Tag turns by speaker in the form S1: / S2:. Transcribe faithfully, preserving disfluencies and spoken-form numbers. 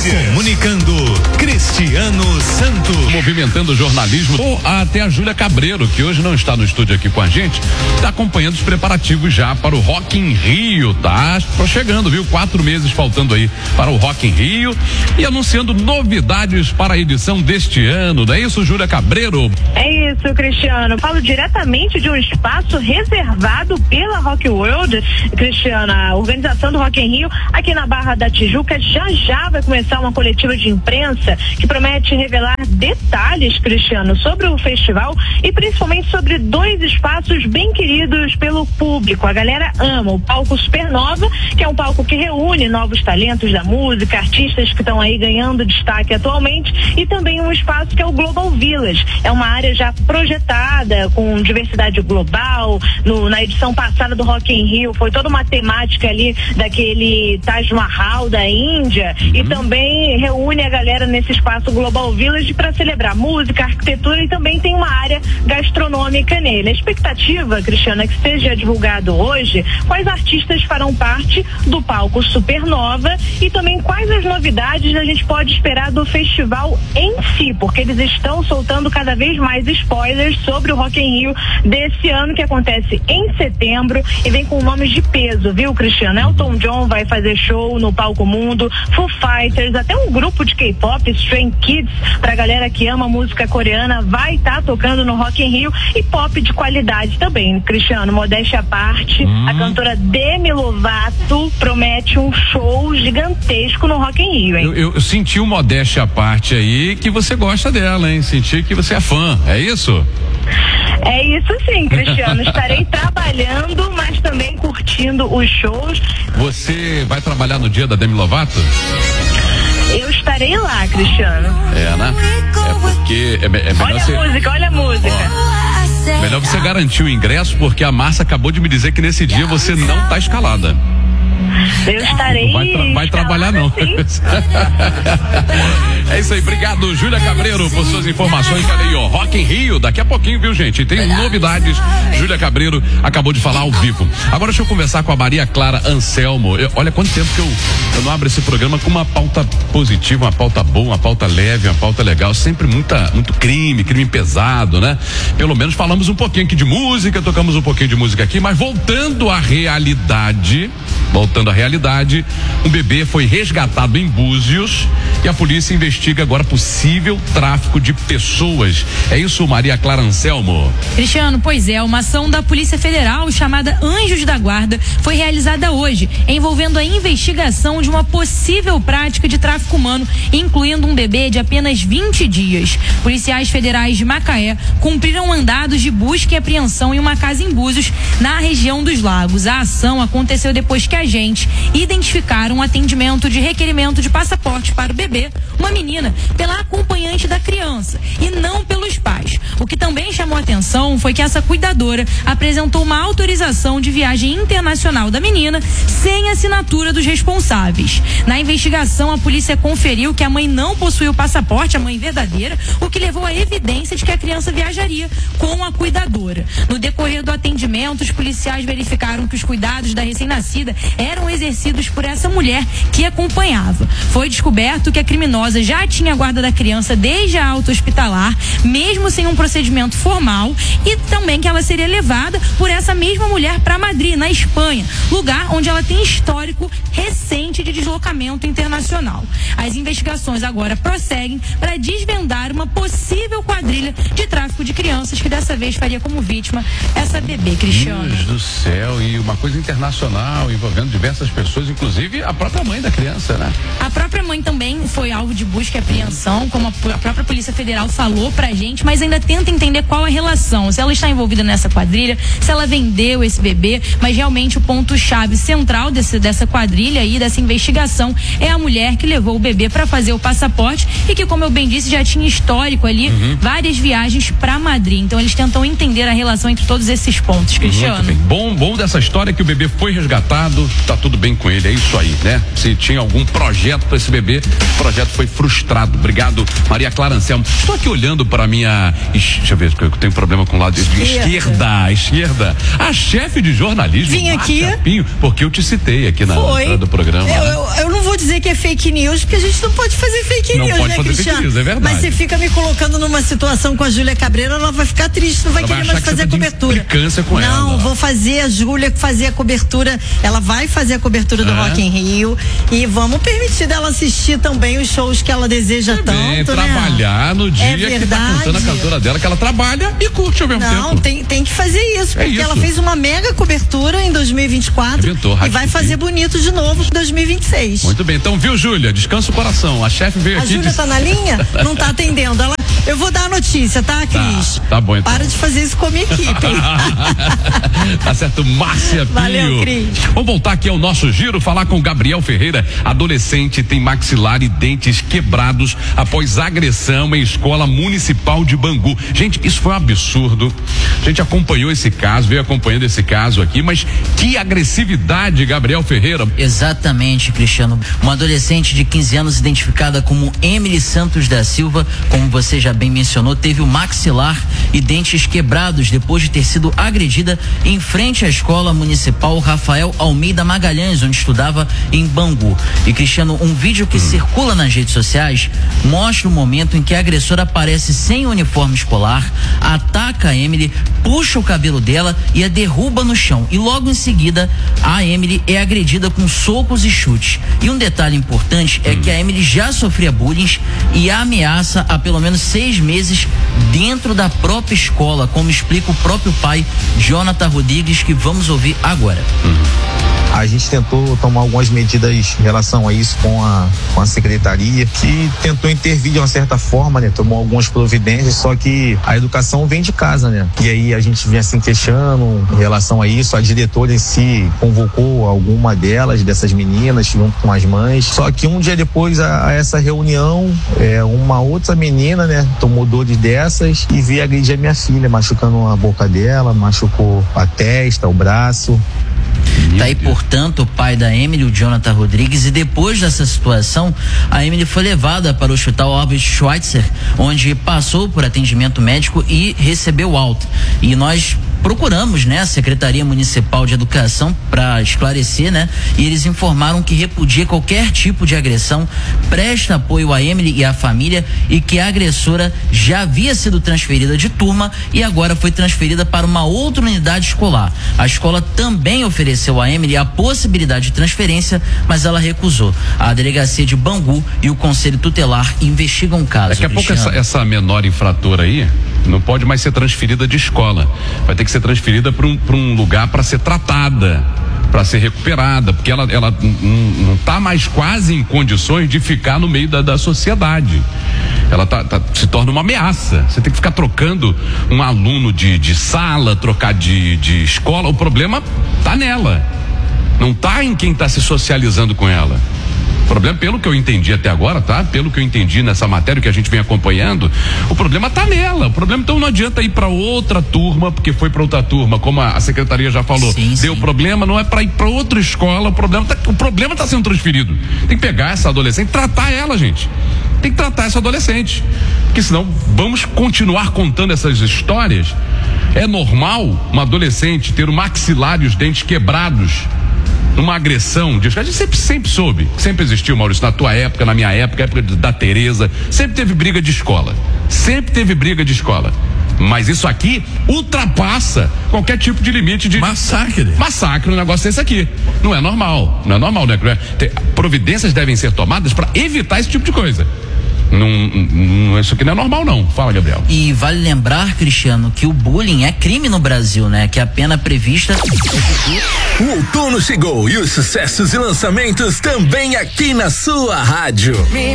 S1: Notícias. Comunicando Cristiano Santos.
S2: Movimentando o jornalismo. Ou até a Júlia Cabreiro, que hoje não está no estúdio aqui com a gente, está acompanhando os preparativos já para o Rock in Rio. Tá chegando, viu? Quatro meses faltando aí para o Rock in Rio e anunciando novidades para a edição deste ano. Não é isso, Júlia Cabreiro?
S3: É isso, Cristiano. Falo diretamente de um espaço reservado pela Rock World, Cristiano. A organização do Rock in Rio aqui na Barra da Tijuca já já vai começar uma coletiva de imprensa que promete revelar detalhes, Cristiano, sobre o festival e principalmente sobre dois espaços bem queridos pelo público. A galera ama o palco Supernova, que é um palco que reúne novos talentos da música, artistas que estão aí ganhando destaque atualmente, e também um espaço que é o Global Village. É uma área já projetada com diversidade global. No, na edição passada do Rock in Rio foi toda uma temática ali daquele Taj Mahal da Índia, uhum. E também reúne a galera nesse espaço Global Village para celebrar música, arquitetura, e também tem uma área gastronômica nele. A expectativa, Cristiano, é que seja divulgado hoje quais artistas farão parte do palco Supernova e também quais as novidades a gente pode esperar do festival em si, porque eles estão soltando cada vez mais spoilers sobre o Rock in Rio desse ano, que acontece em setembro e vem com nomes de peso, viu, Cristiano? Elton John vai fazer show no Palco Mundo, Foo Fighters, até um grupo de K-pop, Stray Kids, pra galera que ama música coreana, vai estar tá tocando no Rock in Rio, e pop de qualidade também, Cristiano. Modéstia à parte, hum. a cantora Demi Lovato promete um show gigantesco no Rock in Rio, hein?
S2: Eu, eu, eu senti uma modéstia à parte aí, que você gosta dela, hein? Senti que você é fã, é isso?
S3: É isso sim, Cristiano. Estarei trabalhando, mas também curtindo os shows.
S2: Você vai trabalhar no dia da Demi Lovato?
S3: Eu estarei lá, Cristiano.
S2: É, né? É porque... É, é melhor
S3: olha
S2: você...
S3: a música, olha a música.
S2: Oh. Melhor você garantir o ingresso, porque a Márcia acabou de me dizer que nesse dia você não está escalada.
S3: Eu estarei.
S2: Não vai, tra- vai trabalhar não. É isso aí, obrigado, Júlia Cabreiro, por suas informações. Cadê aí, ó? Rock in Rio, daqui a pouquinho, viu, gente? Tem novidades. Júlia Cabreiro acabou de falar ao vivo. Agora deixa eu conversar com a Maria Clara Anselmo. Eu, olha quanto tempo que eu, eu não abro esse programa com uma pauta positiva, uma pauta boa, uma pauta leve, uma pauta legal. Sempre muita, muito crime, crime pesado, né? Pelo menos falamos um pouquinho aqui de música, tocamos um pouquinho de música aqui, mas voltando à realidade, voltando à realidade, um bebê foi resgatado em Búzios e a polícia investiga agora possível tráfico de pessoas. É isso, Maria Clara Anselmo?
S4: Cristiano, pois é, uma ação da Polícia Federal chamada Anjos da Guarda foi realizada hoje, envolvendo a investigação de uma possível prática de tráfico humano, incluindo um bebê de apenas vinte dias. Policiais federais de Macaé cumpriram mandados de busca e apreensão em uma casa em Búzios, na região dos Lagos. A ação aconteceu depois que agentes identificaram um atendimento de requerimento de passaporte para o bebê, uma menina, pela acompanhante da criança e não pelos pais. O que também chamou a atenção foi que essa cuidadora apresentou uma autorização de viagem internacional da menina sem assinatura dos responsáveis. Na investigação, a polícia conferiu que a mãe não possuía o passaporte, a mãe verdadeira, o que levou à evidência de que a criança viajaria com a cuidadora. No decorrer do atendimento, os policiais verificaram que os cuidados da recém-nascida eram exercidos por essa mulher que acompanhava. Foi descoberto que a criminosa já tinha a guarda da criança desde a alta hospitalar, mesmo sem um procedimento formal, e também que ela seria levada por essa mesma mulher para Madrid, na Espanha, lugar onde ela tem histórico recente de deslocamento internacional. As investigações agora prosseguem para desvendar uma possível quadrilha de tráfico de crianças, que dessa vez faria como vítima essa bebê, Cristiano.
S2: Deus do céu, e uma coisa internacional envolvendo diversas pessoas, inclusive a própria mãe da criança, né?
S4: A própria mãe também foi alvo de busca e apreensão, como a própria Polícia Federal falou pra gente, mas ainda tenta entender qual a relação, se ela está envolvida nessa quadrilha, se ela vendeu esse bebê, mas realmente o ponto-chave central desse, dessa quadrilha aí, dessa investigação, é a mulher que levou o bebê para fazer o passaporte e que, como eu bem disse, já tinha histórico ali, uhum. várias viagens para Madrid. Então eles tentam entender a relação entre todos esses pontos, Cristiano.
S2: Muito bem. Bom, bom dessa história é que o bebê foi resgatado, tá tudo bem com ele, é isso aí, né? Se tinha algum projeto para esse bebê, o projeto foi frustrado. Obrigado, Maria Clara Anselmo. Estou aqui olhando para minha, deixa eu ver, eu tenho problema com o lado de esquerda, esquerda. A chefe de jornalismo,
S5: vim aqui,
S2: Pinho, porque eu te citei aqui na entrada do programa.
S5: Eu,
S2: né?
S5: eu, eu não vou dizer dizer que é fake news, porque a gente não pode fazer fake
S2: não
S5: news,
S2: pode
S5: né,
S2: fazer
S5: Cristiano?
S2: Fake news, é verdade.
S5: Mas você fica me colocando numa situação com a Júlia Cabreira, ela vai ficar triste, não vai
S2: ela
S5: querer
S2: vai
S5: mais fazer a cobertura.
S2: Com
S5: não,
S2: ela.
S5: vou fazer a Júlia fazer a cobertura, ela vai fazer a cobertura do
S2: é.
S5: Rock in Rio e vamos permitir dela assistir também os shows que ela deseja é tanto,
S2: bem,
S5: né?
S2: trabalhar no dia
S5: é
S2: que tá cantando a cantora dela, que ela trabalha e curte ao mesmo
S5: não,
S2: tempo.
S5: Não, tem, tem que fazer isso,
S2: é
S5: porque
S2: isso.
S5: ela fez uma mega cobertura em dois mil e vinte e quatro
S2: Inventou,
S5: e vai fazer bonito de novo em dois mil e vinte e seis.
S2: Muito bem, então viu, Júlia? Descansa o coração. A chefe veio
S5: a
S2: aqui.
S5: A Júlia tá na linha? Não tá atendendo. Ela, eu vou dar a notícia, tá, Cris?
S2: Tá, tá bom, então.
S5: Para de fazer isso com a minha equipe.
S2: Tá certo, Márcia Pio.
S5: Valeu, Cris.
S2: Vamos voltar aqui ao nosso giro, falar com Gabriel Ferreira. Adolescente tem maxilar e dentes quebrados após agressão em escola municipal de Bangu. Gente, isso foi um absurdo. A gente acompanhou esse caso, veio acompanhando esse caso aqui, mas que agressividade, Gabriel Ferreira.
S6: Exatamente, Cristiano. Uma adolescente de quinze anos, identificada como Emily Santos da Silva, como você já bem mencionou, teve o maxilar e dentes quebrados depois de ter sido agredida em frente à escola municipal Rafael Almeida Magalhães, onde estudava em Bangu. E, Cristiano, um vídeo que hum. circula nas redes sociais mostra o momento em que a agressora aparece sem uniforme escolar, ataca a Emily, puxa o cabelo dela e a derruba no chão. E logo em seguida, a Emily é agredida com socos e chutes. E um detalhe importante é que a Emily já sofria bullying e ameaça há pelo menos seis meses dentro da própria escola, como explica o próprio pai, Jonathan Rodrigues, que vamos ouvir agora.
S7: A gente tentou tomar algumas medidas em relação a isso com a, com a secretaria, que tentou intervir de uma certa forma, né? Tomou algumas providências, só que a educação vem de casa, né? E aí a gente vinha assim questionando em relação a isso. A diretora em si convocou alguma delas, dessas meninas, junto com as mães. Só que um dia depois a, a essa reunião, é, uma outra menina, né? Tomou dores dessas e veio agredir a minha filha, machucando a boca dela, machucou a testa, o braço.
S6: Tá aí, portanto, o pai da Emily, o Jonathan Rodrigues, e depois dessa situação, a Emily foi levada para o Hospital Albert Schweitzer, onde passou por atendimento médico e recebeu alta. E nós procuramos, né, a Secretaria Municipal de Educação para esclarecer, né, e eles informaram que repudia qualquer tipo de agressão, presta apoio a Emily e à família e que a agressora já havia sido transferida de turma e agora foi transferida para uma outra unidade escolar. A escola também ofereceu a Emily a possibilidade de transferência, mas ela recusou. A delegacia de Bangu e o Conselho Tutelar investigam o caso.
S2: Daqui a pouco essa, essa menor infratora aí não pode mais ser transferida de escola. Vai ter que ser transferida para um, para um lugar para ser tratada, para ser recuperada, porque ela, ela não está mais quase em condições de ficar no meio da, da sociedade. Ela tá, tá, se torna uma ameaça. Você tem que ficar trocando um aluno de, de sala, trocar de, de escola. O problema tá nela, não tá em quem está se socializando com ela. O problema, pelo que eu entendi até agora, tá? Pelo que eu entendi nessa matéria que a gente vem acompanhando, o problema tá nela. O problema, então, não adianta ir para outra turma, porque foi para outra turma, como a, a secretaria já falou.
S6: Sim,
S2: Deu
S6: sim.
S2: problema, não é para ir para outra escola. O problema tá, o problema tá sendo transferido. Tem que pegar essa adolescente e tratar ela, gente. Tem que tratar essa adolescente, porque senão vamos continuar contando essas histórias. É normal uma adolescente ter o maxilar e os dentes quebrados numa agressão, a gente sempre, sempre soube, sempre existiu, Maurício, na tua época, na minha época, época da Tereza, sempre teve briga de escola, sempre teve briga de escola, mas isso aqui ultrapassa qualquer tipo de limite de
S8: massacre,
S2: massacre, um negócio desse aqui, não é normal, não é normal, né? Providências devem ser tomadas para evitar esse tipo de coisa. Não, não, isso aqui não é normal, não. Fala, Gabriel.
S6: E vale lembrar, Cristiano, que o bullying é crime no Brasil, né? Que a pena prevista.
S1: O outono chegou e os sucessos e lançamentos também aqui na sua rádio.